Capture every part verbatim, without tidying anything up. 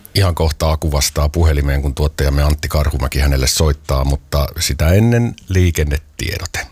Ihan kohta Aku vastaa puhelimeen, kun tuottajamme Antti Karhumäki hänelle soittaa, mutta sitä ennen liikennetiedote.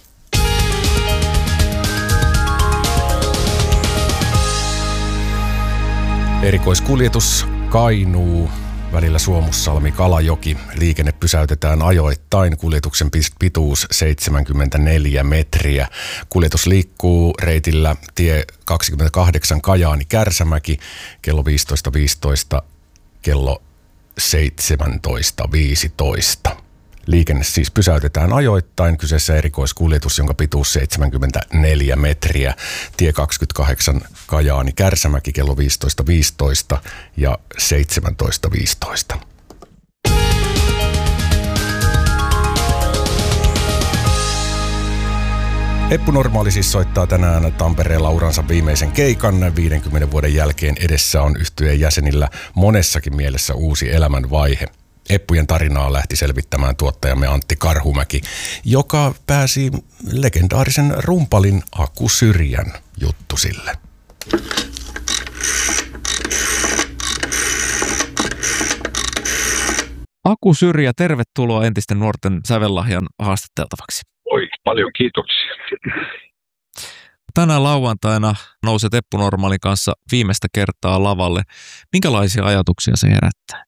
Erikoiskuljetus Kainuu välillä Suomussalmi-Kalajoki. Liikenne pysäytetään ajoittain. Kuljetuksen pituus seitsemänkymmentäneljä metriä. Kuljetus liikkuu reitillä tie kaksikymmentäkahdeksan Kajaani-Kärsämäki kello viisitoista viisitoista kello seitsemäntoista viisitoista. Liikenne siis pysäytetään ajoittain. Kyseessä erikoiskuljetus, jonka pituus seitsemänkymmentäneljä metriä. Tie kaksikymmentäkahdeksan Kajaani-Kärsämäki kello viisitoista viisitoista ja seitsemäntoista viisitoista. Eppu Normaali siis soittaa tänään Tampereella uransa viimeisen keikan. viidenkymmenen vuoden jälkeen edessä on yhtyeen jäsenillä monessakin mielessä uusi elämänvaihe. Eppujen tarinaa lähti selvittämään tuottajamme Antti Karhumäki, joka pääsi legendaarisen rumpalin Aku Syrjän juttusille. Aku Syrjä, tervetuloa entisten nuorten sävellahjan haastateltavaksi. Oi, paljon kiitoksia. Tänään lauantaina nouset Eppu Normaalin kanssa viimeistä kertaa lavalle. Minkälaisia ajatuksia se herättää?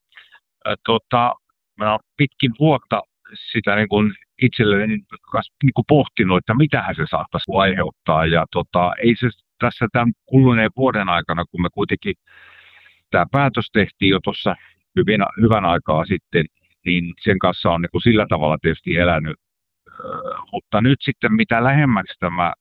Tota, mä oon pitkin vuotta sitä niin kuin itselleni niin kuin pohtinut, että mitähän se saattaisi aiheuttaa. Ja tota, ei se tässä tämän kuluneen vuoden aikana, kun me kuitenkin tämä päätös tehtiin jo tuossa hyvin, hyvän aikaa sitten, niin sen kanssa on niin kuin sillä tavalla tietysti elänyt. Mutta nyt sitten mitä lähemmäksi tämä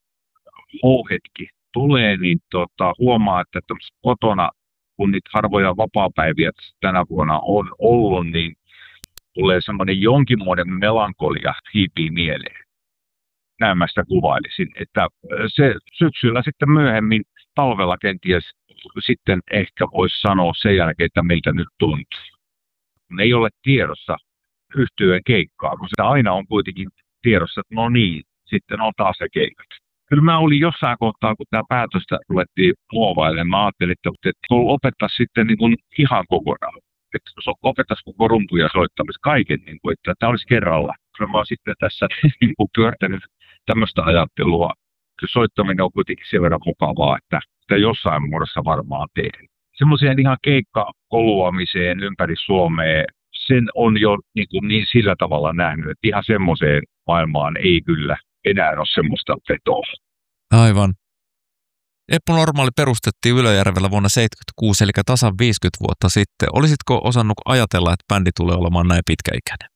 hetki tulee, niin tota, huomaa, että kotona, kun niitä harvoja vapaapäiviä tänä vuonna on ollut, niin tulee semmoinen jonkinmoinen melankolia hiipii mieleen. Näin mä sitä kuvailisin, että se syksyllä sitten myöhemmin, talvella kenties sitten ehkä voisi sanoa sen jälkeen, että miltä nyt tuntuu. Ei ole tiedossa yhtyeen keikkaa, kun sitä aina on kuitenkin tiedossa, että no niin, sitten on taas se keikat. Kyllä mä olin jossain kohtaa, kun tämä päätöstä ruvettiin muovailemaan, mä ajattelin, että, että opettaa sitten niin kuin ihan kokonaan. Että opettaisi koko rumpuja soittamista kaiken, niin kuin, että tämä olisi kerralla. Kyllä mä oon sitten tässä niin kuin pyörtänyt tämmöistä ajattelua. Kyllä soittaminen on kuitenkin sen verran mukavaa, että sitä jossain muodossa varmaan teen. Semmoiseen ihan keikkakoluamiseen ympäri Suomea, sen on jo niin, kuin niin sillä tavalla nähnyt, että ihan semmoiseen maailmaan ei kyllä enää ole semmoista vetoa. Aivan. Eppu Normaali perustettiin Ylöjärvellä vuonna seitsemänkymmentäkuusi, eli tasan viisikymmentä vuotta sitten. Olisitko osannut ajatella, että bändi tulee olemaan näin pitkäikäinen?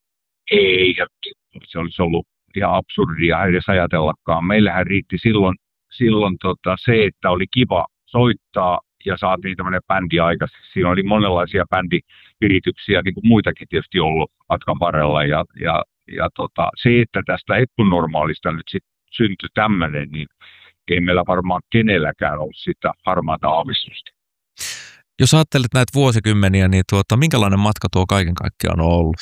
Ei, se olisi ollut ihan absurdia edes ajatellakaan. Meillähän riitti silloin, silloin tota se, että oli kiva soittaa ja saatiin tämmöinen bändi aikaiseksi. Siinä oli monenlaisia bändivirityksiä, niin kuin muitakin tietysti ollut matkan varrella. Ja, ja, ja tota, se, että tästä Eppu Normaalista nyt sitten syntyi tämmöinen, niin ei meillä varmaan kenelläkään ollut sitä harmaata aavistusta. Jos ajattelet näitä vuosikymmeniä, niin tuota, minkälainen matka tuo kaiken kaikkiaan on ollut?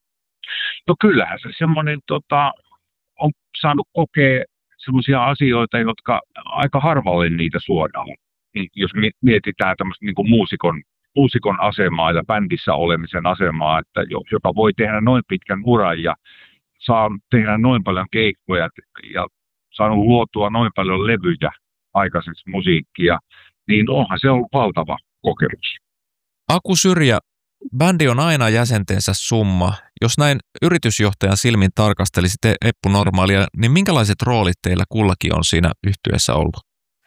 No kyllähän se semmoinen, tota, on saanut kokea semmoisia asioita, jotka aika harvalle niitä suodaan. Jos mietitään tämmöistä niin kuin muusikon, muusikon asemaa ja bändissä olemisen asemaa, että joka voi tehdä noin pitkän uran ja saa tehdä noin paljon keikkoja ja saanut luotua noin paljon levyjä aikaiseksi musiikkia, niin onhan se ollut valtava kokemus. Aku Syrjä, bändi on aina jäsentensä summa. Jos näin yritysjohtajan silmin tarkastelisitte Eppu Normaalia, niin minkälaiset roolit teillä kullakin on siinä yhtyeessä ollut?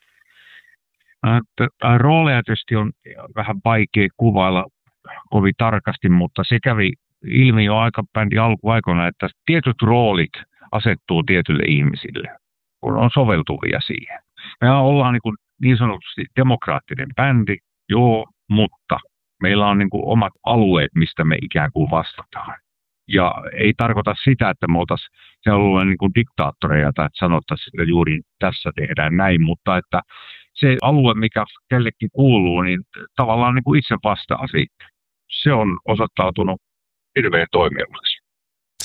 Rooleja tietysti on vähän vaikea kuvailla kovin tarkasti, mutta se kävi ilmi jo aika bändin alkuaikoina, että tietyt roolit asettuu tietyille ihmisille, kun on soveltuvia siihen. Me ollaan niin, kuin niin sanotusti demokraattinen bändi, joo, mutta meillä on niin kuin omat alueet, mistä me ikään kuin vastataan. Ja ei tarkoita sitä, että me oltaisiin se alueen niin kuin diktaattoreja tai että sanottaisiin, että juuri tässä tehdään näin, mutta että se alue, mikä kellekin kuuluu, niin tavallaan niin kuin itse vastaa siitä. Se on osoittautunut hirveän toimivaksi.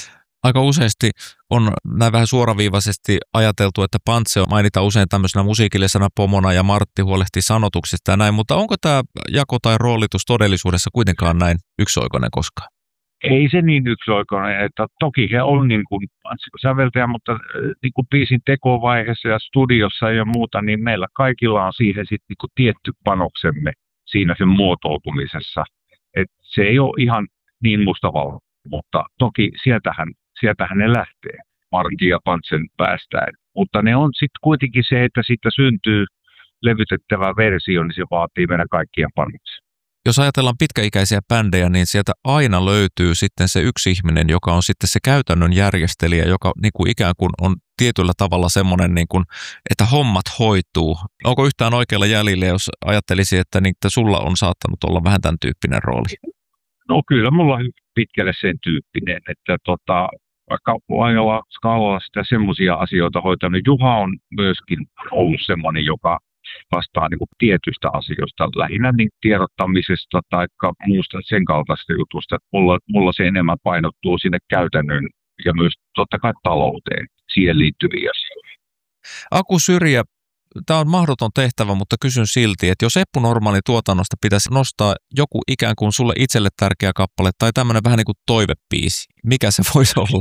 Aika useasti on näin vähän suoraviivaisesti ajateltu, että Pantse mainitaan usein tämmöisenä musiikillisena pomona ja Martti huolehtii sanotuksesta ja näin, mutta onko tämä jako tai roolitus todellisuudessa kuitenkaan näin yksioikoinen koskaan? Ei se niin yksioikoinen, että toki he on niin kuin säveltäjä, mutta niin kuin biisin tekovaiheessa ja studiossa ja muuta, niin meillä kaikilla on siihen sitten niin kuin tietty panoksemme siinä sen muotoutumisessa. Et se ei ole ihan niin mustavalkoinen, mutta toki sieltähän, sieltähän ne lähtee Martin ja Pantsen päästään. Mutta ne on sitten kuitenkin se, että siitä syntyy levytettävä versio, niin se vaatii meidän kaikkien panoksia. Jos ajatellaan pitkäikäisiä bändejä, niin sieltä aina löytyy sitten se yksi ihminen, joka on sitten se käytännön järjestelijä, joka niin kuin ikään kuin on tietyllä tavalla semmoinen, niin kuin, että hommat hoituu. Onko yhtään oikealla jäljellä, jos ajattelisi, että, niin, että sulla on saattanut olla vähän tämän tyyppinen rooli? No kyllä, mulla on pitkälle sen tyyppinen, että tota, vaikka Lainalla skaalalla sitä semmoisia asioita hoitanut, Juha on myöskin ollut semmoinen, joka vastaa niin kuin tietystä asioista, lähinnä niin tiedottamisesta tai muusta sen kaltaista jutusta. Mulla, mulla se enemmän painottuu sinne käytännön ja myös totta kai talouteen, siihen liittyviä asioita. Aku Syrjä, tämä on mahdoton tehtävä, mutta kysyn silti, että jos Eppu Normaali tuotannosta pitäisi nostaa joku ikään kuin sulle itselle tärkeä kappale tai tämmöinen vähän niin kuin toivepiisi, mikä se voisi olla?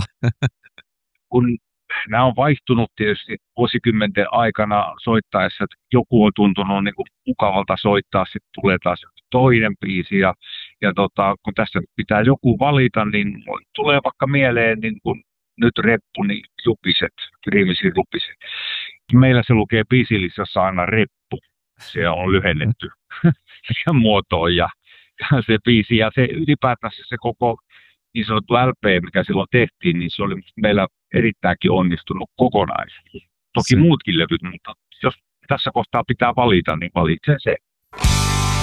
Kun nämä on vaihtunut tietysti vuosikymmenten aikana soittaessa, että joku on tuntunut niin kuin mukavalta soittaa, sitten tulee taas toinen biisi. Ja, ja tota, kun tässä pitää joku valita, niin tulee vaikka mieleen niin kuin nyt Reppu, niin Jupiset, Riimisin Rupiset. Meillä se lukee biisilistassa aina Reppu. Se on lyhennetty siihen muotoon ja, ja se biisi ja se ylipäätänsä se koko niin sanottu L P, mikä silloin tehtiin, niin se oli meillä erittäinkin onnistunut kokonaisuus. Toki muutkin levyt, mutta jos tässä kohtaa pitää valita, niin valitsen se.